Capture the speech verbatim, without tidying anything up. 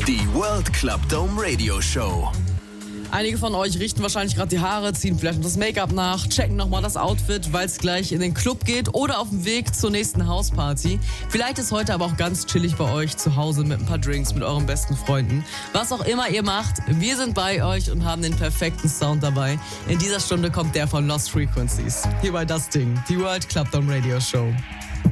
Die World Club Dome Radio Show. Einige von euch richten wahrscheinlich gerade die Haare, ziehen vielleicht noch das Make-up nach, checken nochmal das Outfit, weil es gleich in den Club geht oder auf dem Weg zur nächsten Hausparty. Vielleicht ist heute aber auch ganz chillig bei euch zu Hause mit ein paar Drinks, mit euren besten Freunden. Was auch immer ihr macht, wir sind bei euch und haben den perfekten Sound dabei. In dieser Stunde kommt der von Lost Frequencies. Hier bei Das Ding, die World Club Dome Radio Show.